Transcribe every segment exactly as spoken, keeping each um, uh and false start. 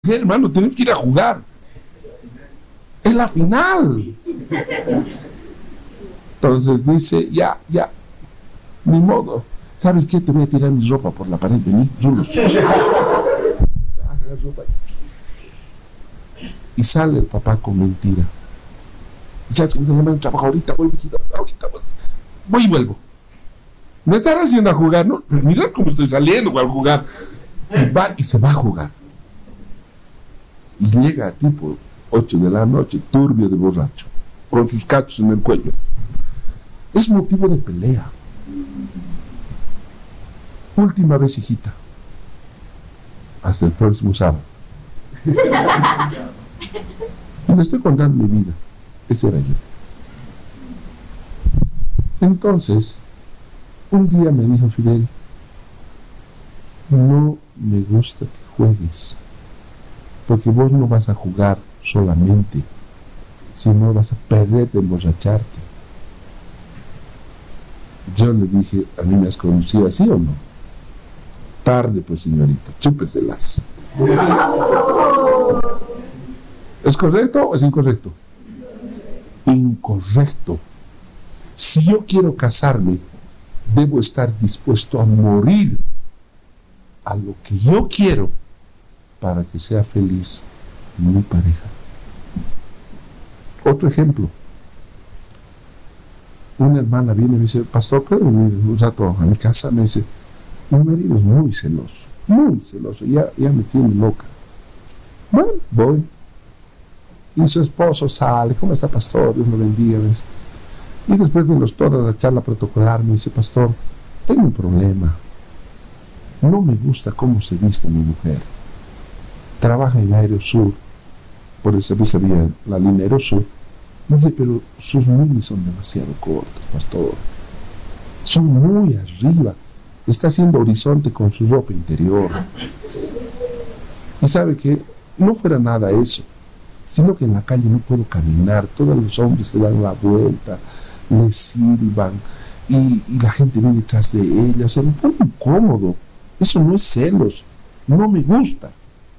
hermano, tenemos que ir a jugar. Es la final. Entonces dice, ya, ya, ni modo. ¿Sabes qué? Te voy a tirar mi ropa por la pared, vení, rulos. Y sale el papá con mentira. Y sabes cómo se llama el trabajo, ahorita vuelvo, ahorita vuelvo. Voy y vuelvo. No estará haciendo a jugar, ¿no? Pero mira cómo estoy saliendo al jugar. Y va y se va a jugar. Y llega tipo ocho de la noche, turbio de borracho, con sus cachos en el cuello. Es motivo de pelea. Última vez, hijita. Hasta el próximo sábado. Y le estoy contando mi vida. Ese era yo. Entonces, un día me dijo Fidel, no me gusta que juegues, porque vos no vas a jugar solamente, sino vas a perder de emborracharte. Yo le dije, ¿a mí me has conocido así o no? Tarde, pues, señorita, chúpeselas. ¿Es correcto o es incorrecto? Incorrecto. Si yo quiero casarme, debo estar dispuesto a morir a lo que yo quiero para que sea feliz mi pareja. Otro ejemplo. Una hermana viene y me dice, pastor, ¿puedo venir un rato a mi casa? Me dice, mi marido es muy celoso, muy celoso, ya, ya me tiene loca. Bueno, voy. Y su esposo sale, ¿cómo está, pastor? Dios lo bendiga. ¿Ves? Y después de los toda la charla protocolar me dice, pastor, tengo un problema. No me gusta cómo se viste mi mujer. Trabaja en Aerosur, por el servicio había la línea Aerosur. Dice, pero sus minis son demasiado cortas, pastor. Son muy arriba. Está haciendo horizonte con su ropa interior. Y sabe que no fuera nada eso, sino que en la calle no puedo caminar. Todos los hombres se dan la vuelta, le silban, y, y la gente viene detrás de ella. O sea, me pone incómodo. Eso no es celos. No me gusta.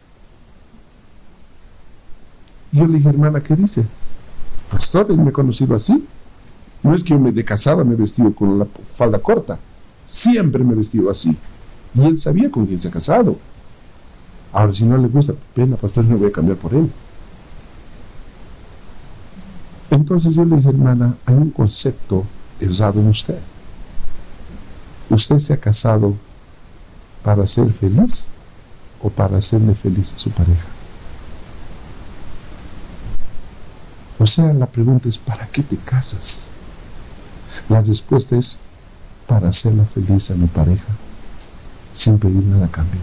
Y yo le dije, hermana, ¿qué dice? Pastor, él me ha conocido así. No es que yo me de casada me he vestido con la falda corta. Siempre me he vestido así. Y él sabía con quién se ha casado. Ahora, si no le gusta, pena, pastor, no voy a cambiar por él. Entonces yo le dije, hermana, hay un concepto errado en usted. Usted se ha casado para ser feliz o para hacerle feliz a su pareja. O sea, la pregunta es, ¿para qué te casas? La respuesta es, para hacerla feliz a mi pareja, sin pedir nada a cambio.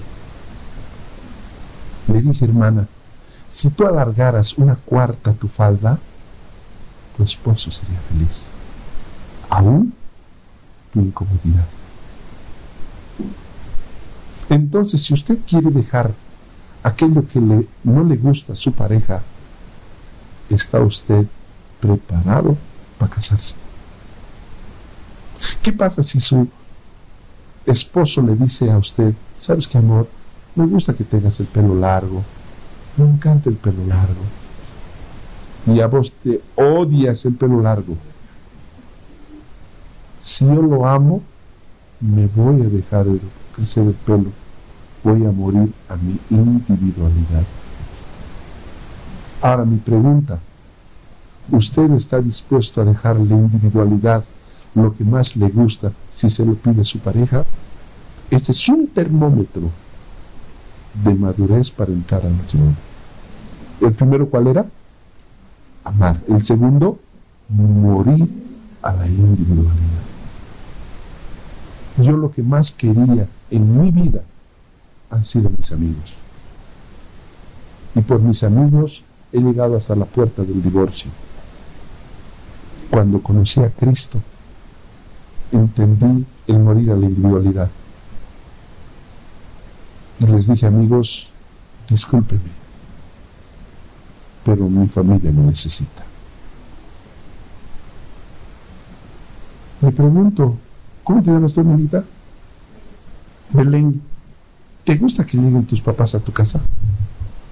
Le dije, hermana, si tú alargaras una cuarta tu falda, tu esposo sería feliz, aún tu incomodidad. Entonces, si usted quiere dejar aquello que le, no le gusta a su pareja, ¿está usted preparado para casarse? ¿Qué pasa si su esposo le dice a usted, ¿sabes qué, amor? Me gusta que tengas el pelo largo, me encanta el pelo largo, y a vos te odias el pelo largo? Si yo lo amo, me voy a dejar el, crecer el pelo, voy a morir a mi individualidad. Ahora mi pregunta, ¿usted está dispuesto a dejar la individualidad, lo que más le gusta, si se lo pide su pareja? Este es un termómetro de madurez para entrar al matrimonio. ¿El primero cuál era? Amar. El segundo, morir a la individualidad. Yo lo que más quería en mi vida han sido mis amigos. Y por mis amigos he llegado hasta la puerta del divorcio. Cuando conocí a Cristo, entendí el morir a la individualidad. Y les dije, amigos, discúlpenme, pero mi familia me necesita. Me pregunto, ¿cómo te llamas tú, hermanita? Belén, ¿te gusta que lleguen tus papás a tu casa?